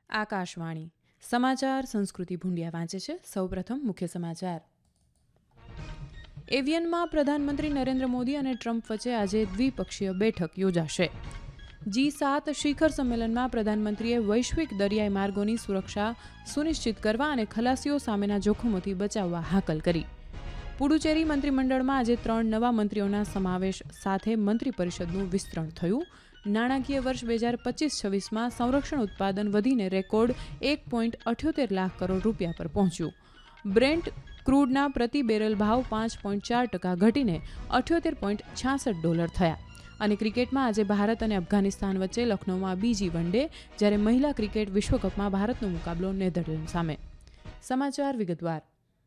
આકાશવાણી સમાચાર સંસ્કૃતિ ભૂંડિયા વાંચે છે. સૌપ્રથમ મુખ્ય સમાચાર. એવિયનમાં પ્રધાનમંત્રી નરેન્દ્ર મોદી અને ટ્રમ્પ વચ્ચે આજે દ્વિપક્ષીય બેઠક યોજાશે. G7 શિખર સંમેલનમાં પ્રધાનમંત્રીએ વૈશ્વિક દરિયાઈ માર્ગોની સુરક્ષા સુનિશ્ચિત કરવા અને ખલાસીઓ સામેના જોખમોથી બચાવવા હાકલ કરી. પુડુચેરી મંત્રીમંડળમાં આજે 3 નવા મંત્રીઓના સમાવેશ સાથે મંત્રી પરિષદનું વિસ્તરણ થયું. નાણાકીય વર્ષ 2025-26માં સંરક્ષણ ઉત્પાદન વધીને રેકોર્ડ $1.78 લાખ કરોડ પર પહોંચ્યું. બ્રેન્ટ ક્રૂડના પ્રતિ બેરલ ભાવ 5.4% ઘટીને $78.66 થયા. અને ક્રિકેટમાં આજે ભારત અને અફઘાનિસ્તાન વચ્ચે લખનૌમાં બીજી વનડે, જ્યારે મહિલા ક્રિકેટ વિશ્વકપમાં ભારતનો મુકાબલો નેધરલેન્ડ સામે. સમાચાર વિગતવાર.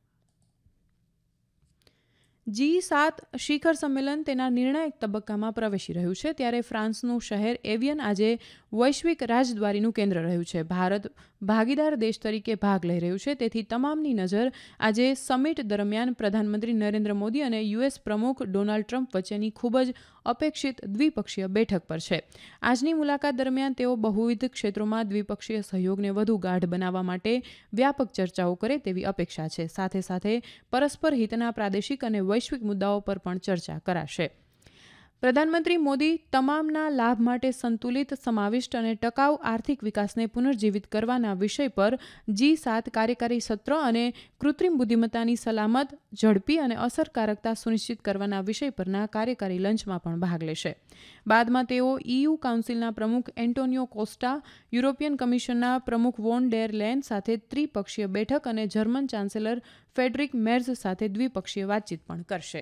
G7 શિખર સંમેલન તેના નિર્ણાયક તબક્કામાં પ્રવેશી રહ્યું છે, ત્યારે ફ્રાન્સનું શહેર એવિયન આજે વૈશ્વિક રાજદ્વારીનું કેન્દ્ર રહ્યું છે. ભારત ભાગીદાર દેશ તરીકે ભાગ લઈ રહ્યું છે, તેથી તમામની નજર આજે સમિટ દરમિયાન પ્રધાનમંત્રી નરેન્દ્ર મોદી અને US પ્રમુખ ડોનાલ્ડ ટ્રમ્પ વચ્ચેની ખૂબ જ અપેક્ષિત દ્વિપક્ષીય બેઠક પર છે. આજની મુલાકાત દરમિયાન તેઓ બહુવિધ ક્ષેત્રોમાં દ્વિપક્ષીય સહયોગને વધુ ગાઢ બનાવવા માટે વ્યાપક ચર્ચાઓ કરે તેવી અપેક્ષા છે. સાથે સાથે પરસ્પર હિતના પ્રાદેશિક અને વૈશ્વિક મુદ્દાઓ પર પણ ચર્ચા કરાશે. પ્રધાનમંત્રી મોદી તમામના લાભ માટે સંતુલિત, સમાવિષ્ટ અને ટકાઉ આર્થિક વિકાસને પુનર્જીવિત કરવાના વિષય પર G7 કાર્યકારી સત્ર અને કૃત્રિમ બુદ્ધિમત્તાની સલામત, ઝડપી અને અસરકારકતા સુનિશ્ચિત કરવાના વિષય પરના કાર્યકારી લંચમાં પણ ભાગ લેશે. બાદમાં તેઓ EU કાઉન્સિલના પ્રમુખ એન્ટોનિયો કોસ્ટા, યુરોપિયન કમિશનના પ્રમુખ વોન ડેર લેન સાથે ત્રિપક્ષીય બેઠક અને જર્મન ચાન્સેલર ફ્રેડરિક મેર્ઝ સાથે દ્વિપક્ષીય વાતચીત પણ કરશે.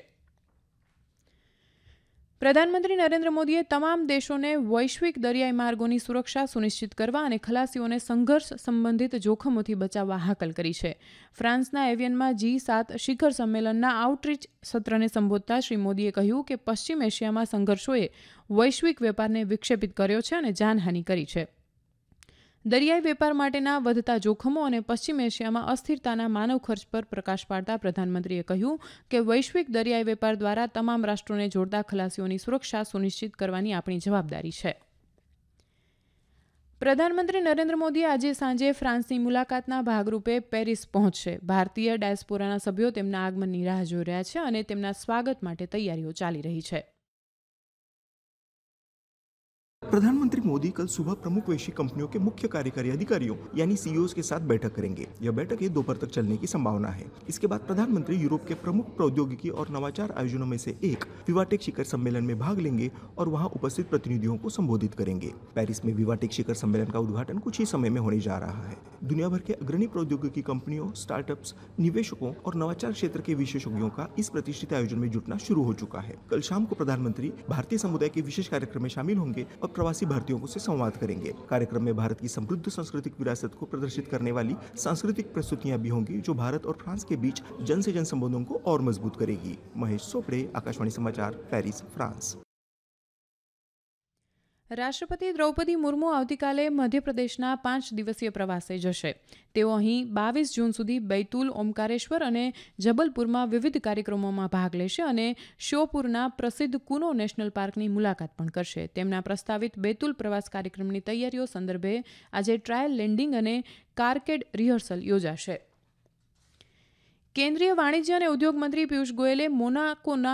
પ્રધાનમંત્રી નરેન્દ્ર મોદીએ તમામ દેશોને વૈશ્વિક દરિયાઈ માર્ગોની સુરક્ષા સુનિશ્ચિત કરવા અને ખલાસીઓને સંઘર્ષ સંબંધિત જોખમોથી બચાવવા હાકલ કરી છે. ફ્રાન્સના એવિયનમાં G7 શિખર સંમેલનના આઉટરીચ સત્રને સંબોધતા શ્રી મોદીએ કહ્યું કે પશ્ચિમ એશિયામાં સંઘર્ષોએ વૈશ્વિક વેપારને વિક્ષેપિત કર્યો છે અને જાનહાનિ કરી છે. દરિયાઈ વેપાર માટેના વધતા જોખમો અને પશ્ચિમ એશિયામાં અસ્થિરતાના માનવ ખર્ચ પર પ્રકાશ પાડતા પ્રધાનમંત્રીએ કહ્યું કે વૈશ્વિક દરિયાઈ વેપાર દ્વારા તમામ રાષ્ટ્રોને જોડતા ખલાસીઓની સુરક્ષા સુનિશ્ચિત કરવાની આપણી જવાબદારી છે. પ્રધાનમંત્રી નરેન્દ્ર મોદી આજે સાંજે ફ્રાન્સની મુલાકાતના ભાગરૂપે પેરિસ પહોંચશે. ભારતીય ડાયસ્પોરાના સભ્યો તેમના આગમનની રાહ જોઈ રહ્યા છે અને તેમના સ્વાગત માટે તૈયારીઓ ચાલી રહી છે. प्रधानमंत्री मोदी कल सुबह प्रमुख वैश्विक कंपनियों के मुख्य कार्यकारी अधिकारियों यानी सीईओज के साथ बैठक करेंगे. यह बैठक दोपहर तक चलने की संभावना है. इसके बाद प्रधानमंत्री यूरोप के प्रमुख प्रौद्योगिकी और नवाचार आयोजनों में से एक विवाटेक शिखर सम्मेलन में भाग लेंगे और वहां उपस्थित प्रतिनिधियों को संबोधित करेंगे. पेरिस में विवाटेक शिखर सम्मेलन का उद्घाटन कुछ ही समय में होने जा रहा है. दुनिया भर के अग्रणी प्रौद्योगिकी कंपनियों, स्टार्टअप्स, निवेशकों और नवाचार क्षेत्र के विशेषज्ञों का इस प्रतिष्ठित आयोजन में जुटना शुरू हो चुका है. कल शाम को प्रधानमंत्री भारतीय समुदाय के विशेष कार्यक्रम में शामिल होंगे और प्रवासी भारतीयों से संवाद करेंगे. कार्यक्रम में भारत की समृद्ध सांस्कृतिक विरासत को प्रदर्शित करने वाली सांस्कृतिक प्रस्तुतियां भी होंगी, जो भारत और फ्रांस के बीच जन से जन संबंधों को और मजबूत करेगी. महेश सोपड़े, आकाशवाणी समाचार, पेरिस, फ्रांस. રાષ્ટ્રપતિ દ્રૌપદી મુર્મુ આવતીકાલે મધ્યપ્રદેશના 5 દિવસીય પ્રવાસે જશે. તેઓ અહીં 22 જૂન સુધી બૈતુલ ઓમકારેશ્વર અને જબલપુરમાં વિવિધ કાર્યક્રમોમાં ભાગ લેશે અને શ્યોપુરના પ્રસિદ્ધ કુનો નેશનલ પાર્કની મુલાકાત પણ કરશે. તેમના પ્રસ્તાવિત બેતુલ પ્રવાસ કાર્યક્રમની તૈયારીઓ સંદર્ભે આજે ટ્રાયલ લેન્ડિંગ અને કારકેડ રિહર્સલ યોજાશે. કેન્દ્રીય વાણિજ્ય અને ઉદ્યોગ મંત્રી પિયુષ ગોયલે મોનાકોના